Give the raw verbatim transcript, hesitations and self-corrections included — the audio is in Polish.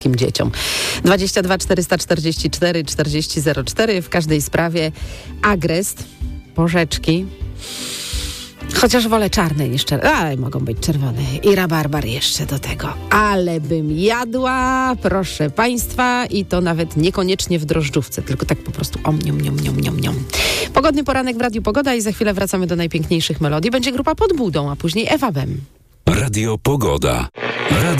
dzieciom. dwadzieścia dwa czterysta czterdzieści cztery czterdzieści zero cztery w każdej sprawie agrest, porzeczki, chociaż wolę czarne niż czerwone, ale mogą być czerwone i rabarbar jeszcze do tego. Ale bym jadła, proszę Państwa, i to nawet niekoniecznie w drożdżówce, tylko tak po prostu om, niom, niom, niom, niom, niom. Pogodny poranek w Radiu Pogoda i za chwilę wracamy do najpiękniejszych melodii. Będzie grupa Pod Budą, a później Ewa Bem. Radio Pogoda. Radio